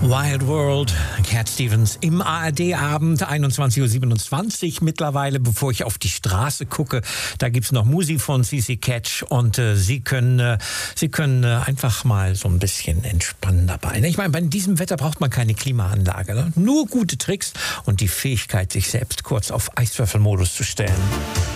Wild World, Cat Stevens im ARD-Abend, 21:27 Uhr mittlerweile, bevor ich auf die Straße gucke. Da gibt's noch Musik von CC Catch und Sie können einfach mal so ein bisschen entspannen dabei. Ich meine, bei diesem Wetter braucht man keine Klimaanlage, ne? Nur gute Tricks und die Fähigkeit, sich selbst kurz auf Eiswürfelmodus zu stellen.